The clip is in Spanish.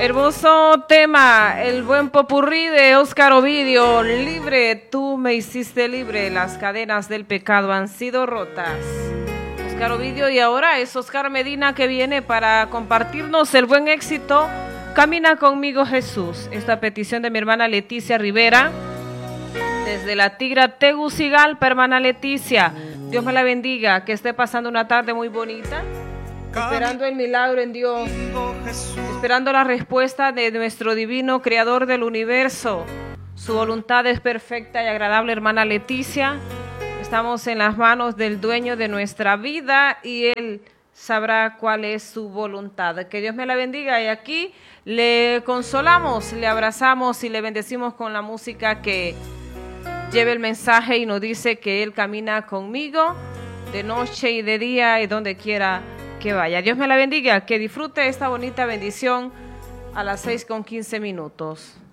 Hermoso tema, el buen popurrí de Óscar Ovidio. Libre, tú me hiciste libre, las cadenas del pecado han sido rotas. Óscar Ovidio, y ahora es Óscar Medina que viene para compartirnos el buen éxito. Camina conmigo, Jesús. Esta petición de mi hermana Leticia Rivera, desde la Tigra Tegucigalpa, hermana Leticia. Dios me la bendiga, que esté pasando una tarde muy bonita, esperando el milagro en Dios, esperando la respuesta de nuestro divino creador del universo. Su voluntad es perfecta y agradable, hermana Leticia. Estamos en las manos del dueño de nuestra vida y Él sabrá cuál es su voluntad. Que Dios me la bendiga, y aquí le consolamos, le abrazamos y le bendecimos con la música que lleve el mensaje y nos dice que Él camina conmigo de noche y de día y donde quiera que vaya. Dios me la bendiga, que disfrute esta bonita bendición a las 6:15.